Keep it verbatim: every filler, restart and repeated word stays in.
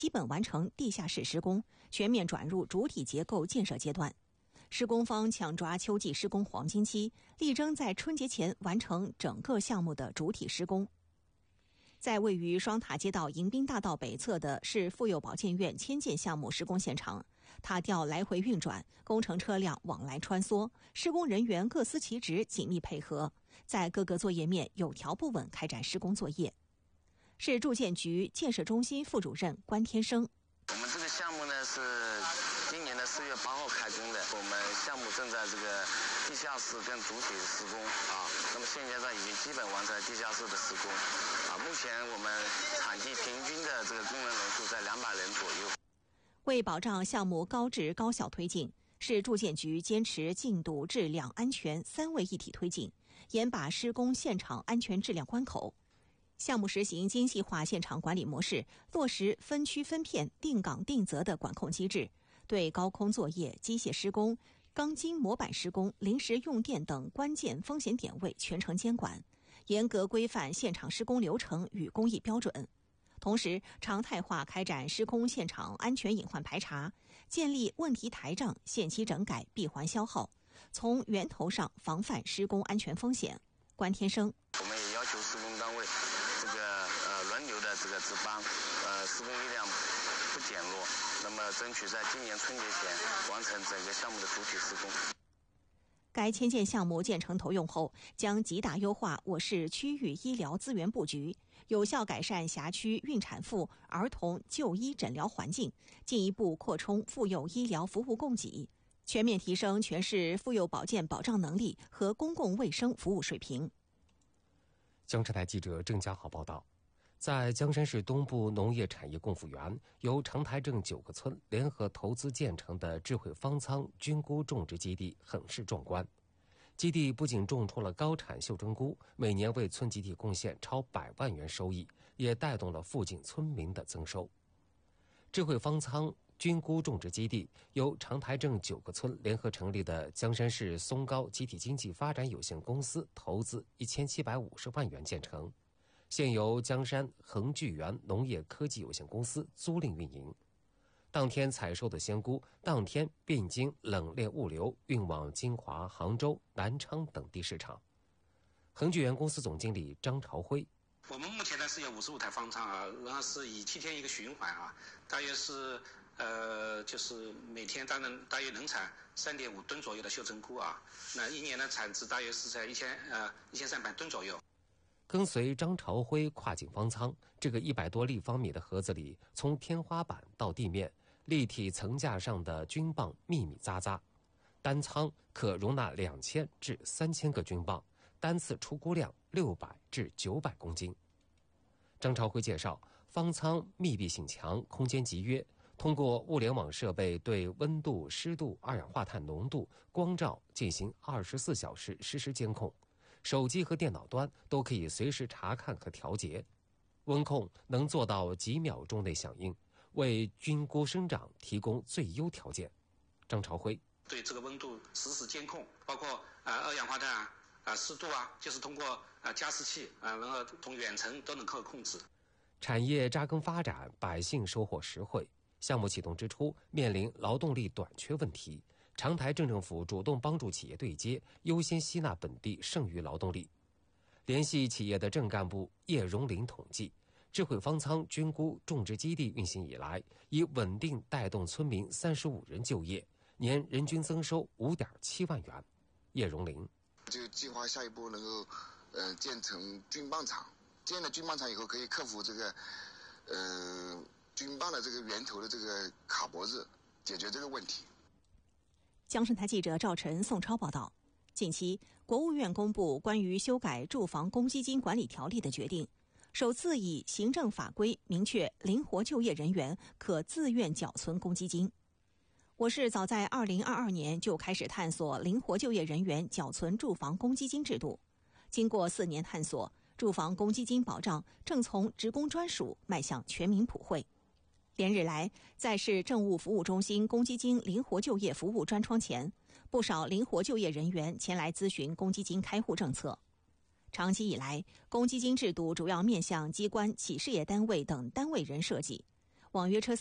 基本完成地下室施工，全面转入主体结构建设阶段。施工方抢抓秋季施工黄金期，力争在春节前完成整个项目的主体施工。在位于双塔街道迎宾大道北侧的市妇幼保健院迁建项目施工现场，塔吊来回运转，工程车辆往来穿梭，施工人员各司其职，紧密配合，在各个作业面有条不紊开展施工作业。市住建局建设中心副主任关天生： 我们这个项目呢是今年的四月八号开工的，我们项目正在这个地下室跟主体施工啊，那么现阶段已经基本完成地下室的施工啊，目前我们场地平均的这个工人人数在两百人左右。 为保障项目高质高效推进，市住建局坚持进度、质量、安全三位一体推进，严把施工现场安全质量关口。项目实行精细化现场管理模式，落实分区分片、定岗定责的管控机制，对高空作业、机械施工、钢筋模板施工、临时用电等关键风险点位全程监管，严格规范现场施工流程与工艺标准。同时，常态化开展施工现场安全隐患排查，建立问题台账，限期整改，闭环消耗，从源头上防范施工安全风险。关天生： 我们也要求施工单位这个呃轮流的这个值班，呃施工力量不减弱，那么争取在今年春节前完成整个项目的主体施工。 该迁建项目建成投用后，将极大优化我市区域医疗资源布局，有效改善辖区孕产妇、儿童就医诊疗环境，进一步扩充妇幼医疗服务供给，全面提升全市妇幼保健保障能力和公共卫生服务水平。 江浙台记者郑家豪报道，在江山市东部农业产业共辅园，由长台镇九个村联合投资建成的智慧方舱菌菇种植基地很是壮观。基地不仅种出了高产袖珍菇，每年为村集体贡献超百万元收益，也带动了附近村民的增收。智慧方舱菌菇种植基地由长台镇九个村联合成立的江山市松高集体经济发展有限公司投资一千七百五十万元建成，现由江山恒聚源农业科技有限公司租赁运营。当天采收的鲜菇，当天便经冷链物流运往金华、杭州、南昌等地市场。恒聚源公司总经理张朝辉： 我们目前呢是有五十五台方舱啊，然后是以七天一个循环啊，大约是呃就是每天大能大约能产三点五吨左右的袖珍菇啊，那一年的产值大约是在一千呃一千三百吨左右。 跟随张朝辉跨进方舱，这个一百多立方米的盒子里，从天花板到地面，立体层架上的菌棒密密匝匝，单舱可容纳两千至三千个菌棒，单次出菇量六百至九百公斤。张朝辉介绍，方舱密闭性强，空间集约，通过物联网设备对温度、湿度、二氧化碳浓度、光照进行二十四小时实时监控。手机和电脑端都可以随时查看和调节，温控能做到几秒钟内响应，为菌菇生长提供最优条件。张朝辉： 对这个温度实时监控，包括呃二氧化碳啊、呃、湿度啊，就是通过呃加湿器啊、呃，然后从远程都能够控制。 产业扎根发展，百姓收获实惠。项目启动之初，面临劳动力短缺问题。长台镇政府主动帮助企业对接，优先吸纳本地剩余劳动力。联系企业的镇干部叶荣林统计，智慧方舱菌菇种植基地运行以来，已稳定带动村民三十五人就业，年人均增收五点七万元。叶荣林： 就计划下一步能够，呃，建成菌棒厂。建了菌棒厂以后，可以克服这个，呃，菌棒的这个源头的这个卡脖子，解决这个问题。 江省台记者赵晨、宋超报道。近期，国务院公布关于修改住房公积金管理条例的决定，首次以行政法规明确灵活就业人员可自愿缴存公积金。我市早在二零二二年就开始探索灵活就业人员缴存住房公积金制度，经过四年探索，住房公积金保障正从职工专属迈向全民普惠。连日来，在市政务服务中心公积金灵活就业服务专窗前，不少灵活就业人员前来咨询公积金开户政策。长期以来，公积金制度主要面向机关、企事业单位等单位人设计， 网约车